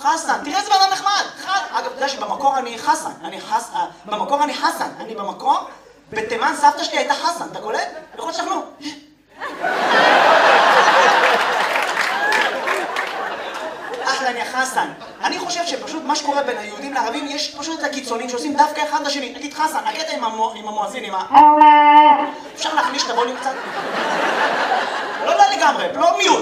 חסן, תראה איזה בן אדם נחמד. אגב, אתה יודע שבמקור אני חסן. במקור אני חסן. אני במקור, בתימן סבתא שלי הייתה חסן, אתה קולט? יכול להיות שאנחנו... אחלן יא חסן. אני חושב שפשוט מה שקורה בין היהודים לערבים, יש פשוט את הקיצונים שעושים דווקא אחד לשני. נגיד חסן, הקטע עם המואזין, עם ה... אפשר להחליש את הווליום קצת? לא לגמרי, לא מיוט.